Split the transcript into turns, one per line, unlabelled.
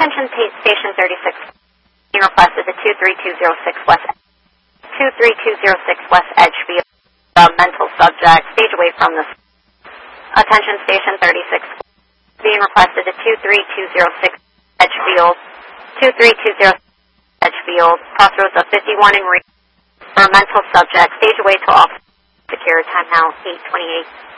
Attention Station 36. Being requested to 23206 West 23206 West Edgefield. Mental subject, stage away from this. Attention Station 36. Being requested to 23206 Edgefield. 23206 Edgefield. Crossroads of 51 and for mental subject, stage away to off. Secure time now, 8:28.